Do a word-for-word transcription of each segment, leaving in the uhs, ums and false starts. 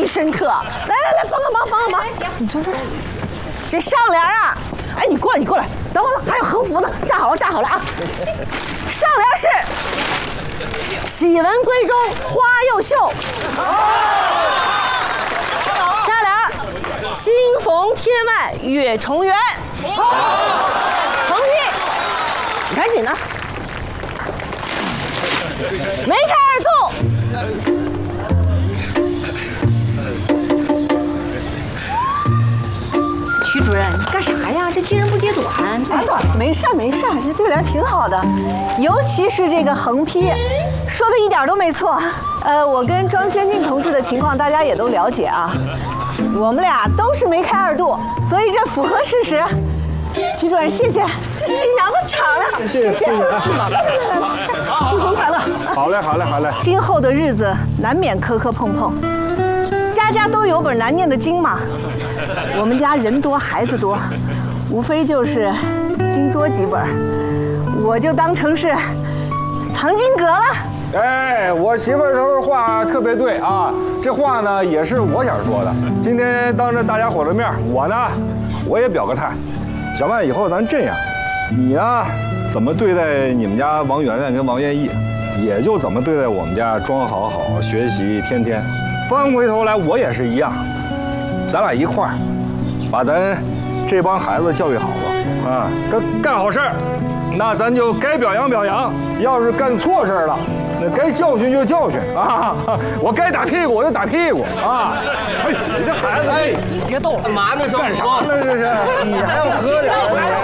最深刻。来来来，帮个忙，帮个忙。你这是这上联啊？哎，你过来，你过来，等会儿还有横幅呢，站好了，站好了啊！上联是“喜闻闺中花又秀”，下联“新逢天外月重圆”。横批，你赶紧的，梅开二度。 徐主任，你干啥呀？这接人不接短。 短短没事儿没事儿，这对联挺好的，尤其是这个横批，说的一点都没错。呃，我跟庄先进同志的情况大家也都了解啊，我们俩都是梅开二度，所以这符合事实。徐主任，谢谢，这新娘子敞亮， 谢谢谢谢， 新婚快乐。 好嘞好嘞好嘞。 今后的日子难免磕磕碰碰，家家都有本难念的经嘛。我们家人多孩子多，无非就是经多几本，我就当成是藏经阁了。 哎，我媳妇儿说话特别对啊，这话呢也是我想说的。今天当着大家伙的面，我呢我也表个态。小曼，以后咱这样，你呢怎么对待你们家王媛媛跟王艳艺，也就怎么对待我们家庄好好学习天天。翻回头来，我也是一样，咱俩一块儿把咱这帮孩子教育好了啊，干干好事儿，那咱就该表扬表扬；要是干错事儿了，那该教训就教训啊！我该打屁股我就打屁股啊！哎，你这孩子，哎， 你别逗了，干嘛呢？ 干啥呢？这是你还要喝点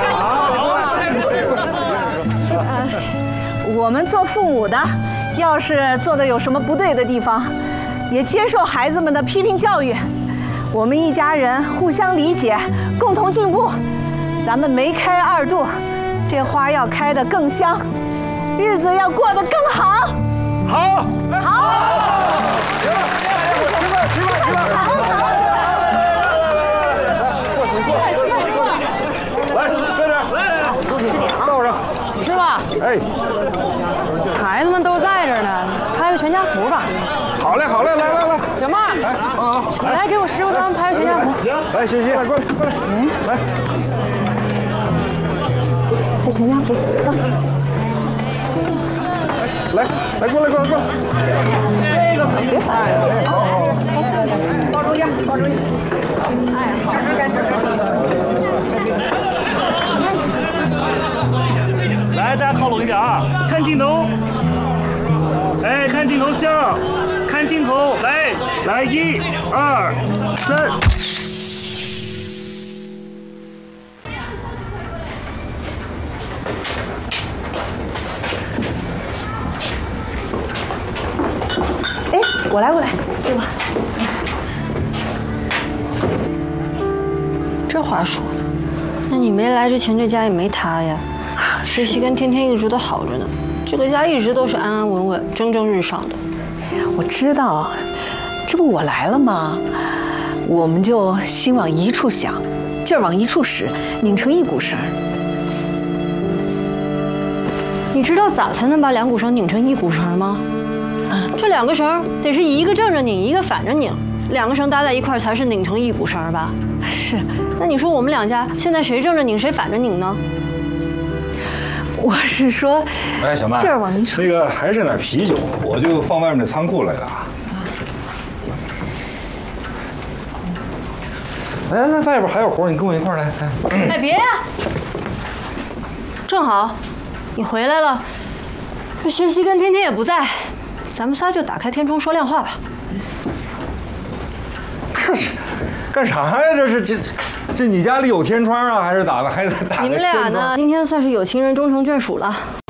啊？我们做父母的，要是做的有什么不对的地方，也接受孩子们的批评教育。我们一家人互相理解，共同进步。咱们梅开二度，这花要开得更香，日子要过得更好。 好， 好， 行了，吃饭，吃饭，吃饭。坐，你坐，坐，坐，来，快点，来，倒上。 是吧？ 哎， 孩子们都在这儿呢，拍个全家福吧。 好嘞，好嘞，来来来， 小曼， 来，啊， 来给我师傅他们拍个全家福。 来，欣欣，过来，过来，嗯，来， 拍全家福， 来，来，过来，过来，过来。 这个别烦，好好，抱中间，抱中间。哎，好，该吃该吃。 来，大家靠拢一点啊！看镜头，哎，看镜头笑，看镜头，来，来，一、二、三。 哎，我来，我来，对吧？ 这话说的，那你没来之前这家也没塌呀。实习跟天天一直都好着呢，这个家一直都是安安稳稳、蒸蒸日上的。 我知道，这不我来了吗？我们就心往一处想，劲儿往一处使，拧成一股绳。 你知道咋才能把两股绳拧成一股绳吗？啊，这两个绳得是一个正着拧，一个反着拧，两个绳搭在一块才是拧成一股绳吧？ 是。 那你说我们两家现在谁正着拧，谁反着拧呢？ 我是说， 哎，小曼， 劲儿往一处。 那个还剩点啤酒，我就放外面那仓库来了啊。来来，外边还有活，你跟我一块儿来。 哎，哎别呀！正好，你回来了，这学习跟天天也不在，咱们仨就打开天窗说亮话吧。 这是干啥呀？这是这这你家里有天窗啊？还是打的还打？ 你们俩呢？今天算是有情人终成眷属了。